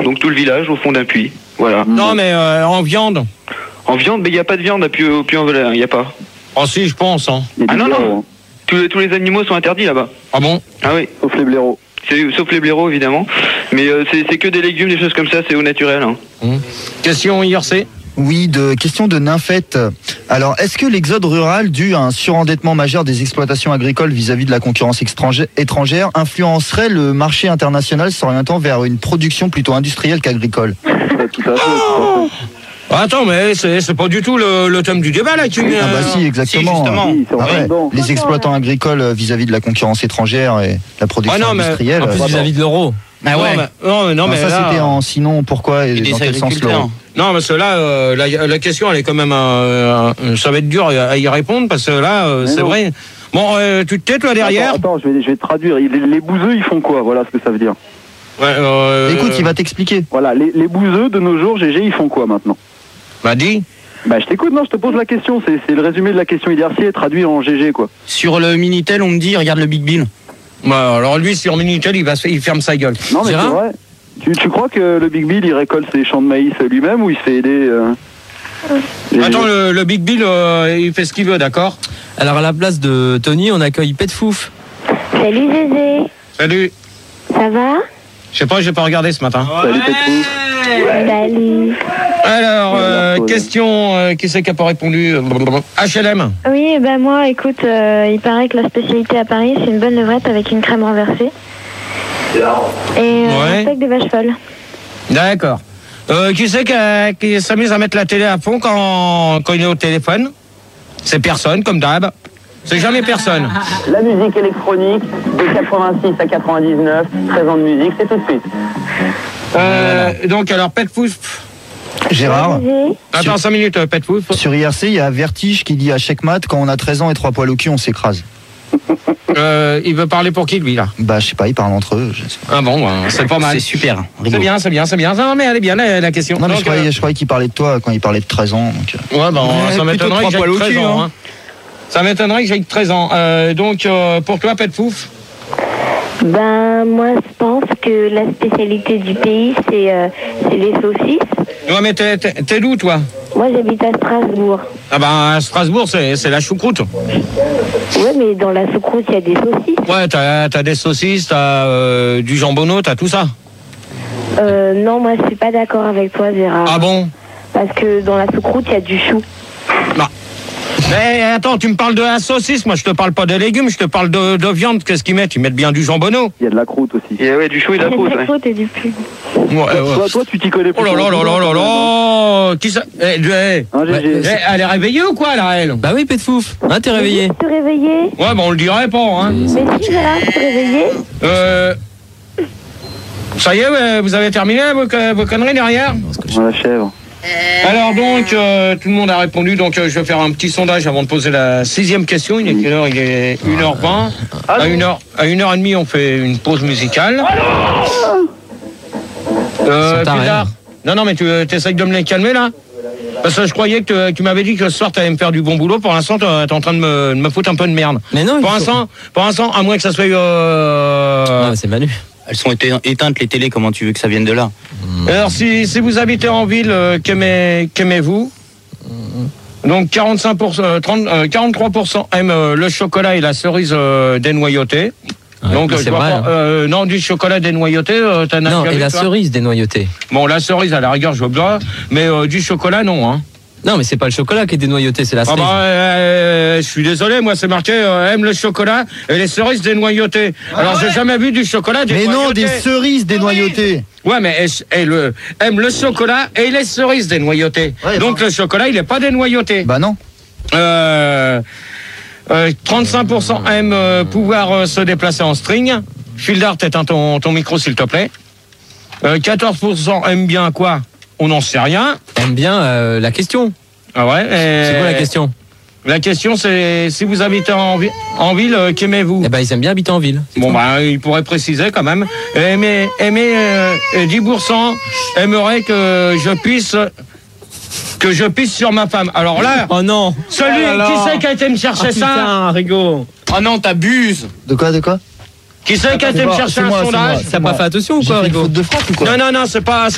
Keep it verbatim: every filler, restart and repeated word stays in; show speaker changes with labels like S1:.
S1: Donc tout le village au fond d'un puits. Voilà.
S2: Non, mais euh, en viande.
S1: En viande, mais il n'y a pas de viande à Puy- Puy-en-Velay, il n'y a pas.
S2: Oh si, je pense. Hein.
S1: Ah non, non. Tous, tous les animaux sont interdits là-bas.
S2: Ah bon?
S1: Ah oui.
S3: Sauf les blaireaux.
S1: C'est- Sauf les blaireaux, évidemment. Mais euh, c'est c'est que des légumes, des choses comme ça, c'est au naturel. Hein.
S2: Mmh. Question I R C.
S4: Oui, de question de Nymphette. Alors, est-ce que l'exode rural dû à un surendettement majeur des exploitations agricoles vis-à-vis de la concurrence étrangère, étrangère influencerait le marché international s'orientant vers une production plutôt industrielle qu'agricole?
S3: Tout à fait.
S2: Oh attends, mais c'est c'est pas du tout le, le thème du débat là qui
S4: Ah bah si, exactement.
S2: Si, justement.
S3: Oui, c'est
S4: Ah ouais,
S3: dedans.
S4: les exploitants agricoles vis-à-vis de la concurrence étrangère et la production
S2: Ah non, mais
S4: industrielle.
S5: En plus
S4: euh,
S5: vis-à-vis de l'euro.
S2: Ah ouais. Non, mais, non, mais, non,
S4: non,
S2: mais
S4: ça
S2: là,
S4: c'était en sinon pourquoi et,
S5: Et des
S4: dans quel sens
S5: agriculteurs.
S4: l'euro?
S2: Non, parce que là, euh, la, la question, elle est quand même, euh, euh, ça va être dur à y répondre parce que là, euh, c'est
S3: non.
S2: vrai. Bon, euh, tu te tais toi derrière?
S3: Attends, attends, je vais, je vais te traduire. Les, les bouseux, ils font quoi? Voilà ce que ça veut dire.
S2: Ouais, euh,
S4: Écoute, il va t'expliquer.
S3: Voilà, les, les bouseux de nos jours, G G, ils font quoi maintenant?
S2: Bah dis.
S3: Bah je t'écoute, non, je te pose la question. C'est c'est le résumé de la question I D R C traduit en G G, quoi.
S5: Sur le Minitel, on me dit, regarde le Big Bill.
S2: Bah, alors lui, sur Minitel, il va se, il ferme sa gueule.
S3: Non, mais c'est
S5: Gérard
S3: vrai. Tu, tu crois que le Big Bill, il récolte ses champs de maïs lui-même ou il se fait aider euh... G G?
S2: Attends, le, le Big Bill, euh, il fait ce qu'il veut, d'accord?
S5: Alors à la place de Tony, on accueille Pet Fouf.
S6: Salut Zézé,
S2: Salut.
S6: ça va?
S2: Je sais pas, j'ai pas regardé ce matin.
S3: Salut, Pétrou.
S6: Salut.
S2: Alors, euh,
S3: Ouais,
S2: question, euh, qui c'est qui a pas répondu? H L M.
S6: Oui, ben moi, écoute, euh, il paraît que la spécialité à Paris, c'est une bonne levrette avec une crème renversée. Et euh,
S2: Ouais.
S6: un steak de vache folle.
S2: D'accord. Euh, qui c'est qui, a- qui s'amuse à mettre la télé à fond quand, quand il est au téléphone? C'est personne, comme d'hab. C'est jamais personne.
S7: La musique électronique de quatre-vingt-six à quatre-vingt-dix-neuf, treize ans de musique, c'est tout de suite.
S2: Euh, donc, alors, Pet Fouf.
S4: Gérard,
S6: Zézé,
S2: Attends, cinq minutes, euh, Pet Fouf.
S4: sur I R C, il y a Vertige qui dit à Checkmat, quand on a treize ans et trois poils au cul, on s'écrase.
S2: Euh, il veut parler pour qui, lui, là?
S4: Bah, je sais pas, ils parlent entre eux. Je sais pas.
S2: Ah bon, bah, c'est pas mal.
S5: C'est super.
S2: C'est bien, c'est bien, c'est bien. Non, mais elle est bien, la, la question.
S4: Non, mais je
S2: Donc,
S4: croyais, je croyais qu'il parlait de toi quand il parlait de treize ans. Donc, euh.
S2: Ouais, bon,
S5: Ouais,
S2: ça
S5: plutôt
S2: m'étonnerait que
S5: trois
S2: j'aille
S5: poils au
S2: treize
S5: cul,
S2: ans.
S5: hein.
S2: Hein. Ça m'étonnerait que j'aille treize ans. Euh, donc, euh, pour toi, Pet Fouf?
S6: ben moi, je pense que la spécialité du pays, c'est euh, c'est les saucisses.
S2: Ouais, mais t'es, t'es, t'es d'où, toi?
S6: Moi, j'habite à Strasbourg.
S2: Ah ben, à Strasbourg, c'est, c'est la choucroute.
S6: Ouais, mais dans la choucroute, il y a des saucisses.
S2: Ouais, t'as, t'as des saucisses, t'as euh, du jambonneau, t'as tout ça.
S6: Euh, non, moi, je suis pas d'accord avec toi, Gérard.
S2: Ah bon?
S6: Parce que dans la choucroute, il y a du chou.
S2: Non. Mais attends, tu me parles de la saucisse, moi je te parle pas de légumes, je te parle de, de viande, qu'est-ce qu'ils mettent? Ils mettent bien du jambonneau.
S3: Il y a de la croûte aussi.
S1: Il y a ouais, du chou et de
S6: Il
S1: la
S6: y a
S1: croûte.
S6: de la
S1: Ouais.
S6: croûte et du pub.
S2: Ouais, ouais.
S3: Toi, toi, tu t'y connais plus.
S2: Oh là là là là là là! Qui ça? Eh, eh,
S3: Hein, G G.
S2: eh, elle est réveillée ou quoi, là, elle?
S5: Bah oui, Pet Fouf. Hein, t'es réveillé.
S6: Te réveiller.
S2: Ouais, bah on le dirait pas, hein.
S6: Mais si, Gérard, te réveiller.
S2: Euh... Ça y est, ouais, vous avez terminé vos, co- vos conneries derrière?
S3: On la chèvre.
S2: Alors donc, euh, tout le monde a répondu, donc euh, je vais faire un petit sondage avant de poser la sixième question. Il est quelle heure? Il est une heure vingt. À une heure, à une heure et demie, on fait une pause musicale. Euh,
S5: Ils sont tarés.
S2: plus tard. Non, non, mais tu essayes de me les calmer là? Parce que je croyais que tu, tu m'avais dit que ce soir tu allais me faire du bon boulot. Pour l'instant, tu es en train de me, de me foutre un peu de merde.
S5: Mais non, il
S2: Pour
S5: faut-
S2: l'instant, pour l'instant, à moins que ça soit... Euh...
S5: Non, mais c'est Manu.
S8: Elles sont éte- éteintes les télés, comment tu veux que ça vienne de là?
S2: Alors, si, si vous habitez en ville, euh, qu'aimez, qu'aimez-vous? Donc, quarante-cinq pour cent, euh, trente, euh, quarante-trois pour cent aiment euh, le chocolat et la cerise euh, dénoyautée.
S5: Ouais,
S2: Donc,
S5: mais
S2: euh,
S5: c'est
S2: je vois
S5: vrai,
S2: pas,
S5: hein.
S2: euh, non, du chocolat dénoyauté, euh, t'en as
S5: Non,
S2: déjà
S5: et
S2: vu,
S5: la
S2: toi?
S5: cerise dénoyautée.
S2: Bon, la cerise, à la rigueur, je veux bien, mais euh, du chocolat, non, hein.
S5: Non, mais c'est pas le chocolat qui est dénoyauté, c'est la
S2: Ah
S5: cerise.
S2: bah, euh, je suis désolé, moi, c'est marqué euh, aime le chocolat et les cerises dénoyautées. Alors, j'ai jamais vu du chocolat
S4: Mais
S2: dénoyauté.
S4: non, des cerises dénoyautées.
S2: Ouais, mais et, et le, aime le chocolat et les cerises dénoyautées.
S4: Ouais,
S2: Donc,
S4: bah.
S2: le chocolat, il est pas dénoyauté.
S4: Bah non.
S2: Euh, euh, trente-cinq pour cent aiment euh, pouvoir euh, se déplacer en string. Fildart, éteins ton, ton micro, s'il te plaît. Euh, quatorze pour cent aiment bien quoi? On n'en sait rien.
S5: Aime bien euh, la question.
S2: Ah ouais. et-
S5: C'est quoi la question?
S2: La question, c'est si vous habitez en, vi- en ville, euh, qu'aimez-vous?
S5: Eh ben, ils aiment bien habiter en ville. C'est
S2: Bon,
S5: tout.
S2: bah, il pourrait préciser quand même. Aimer, aimer euh, et dix pour cent aimeraient que je puisse que je pisse sur ma femme. Alors là,
S5: Oh non.
S2: celui
S5: Oh là là.
S2: qui c'est qui a été me chercher
S5: Ah,
S2: ça?
S5: putain, Rigaud.
S8: Oh non, t'abuses!
S4: De quoi, de quoi?
S2: Qui c'est qui a été
S4: C'est
S2: me
S4: moi,
S2: chercher
S4: c'est
S2: un
S4: moi, c'est
S2: sondage?
S4: moi.
S5: T'as pas fait attention ou
S4: J'ai
S5: quoi,
S4: fait une
S5: Rigaud?
S4: faute de frappe ou quoi?
S2: Non, non, non, c'est pas.